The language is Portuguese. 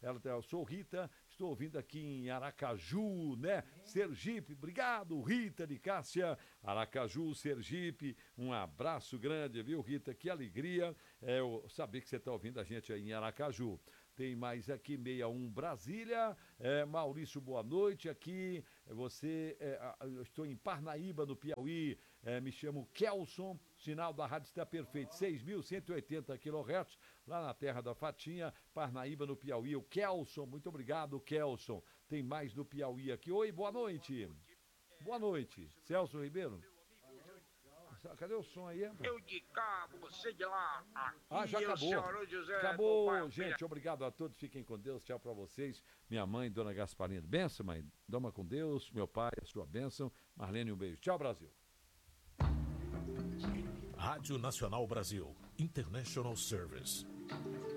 Eu sou Rita, estou ouvindo aqui em Aracaju, né? Sergipe, obrigado, Rita de Cássia, Aracaju, Sergipe, um abraço grande, viu, Rita? Que alegria eu saber que você está ouvindo a gente aí em Aracaju. Tem mais aqui, 61 Brasília. Maurício, boa noite. Aqui, eu estou em Parnaíba, no Piauí. Me chamo Kelson. Sinal da rádio está perfeito. 6.180 kHz, lá na terra da Fatinha, Parnaíba, no Piauí. O Kelson, muito obrigado, Kelson. Tem mais no Piauí aqui. Oi, boa noite. Boa noite. Celso Ribeiro. Cadê o som aí? Eu de cá, você de lá. Aqui já acabou. José, acabou, gente. Obrigado a todos. Fiquem com Deus. Tchau pra vocês. Minha mãe, Dona Gasparina. Benção, mãe. Doma com Deus. Meu pai, a sua bênção. Marlene, um beijo. Tchau, Brasil. Rádio Nacional Brasil. International Service.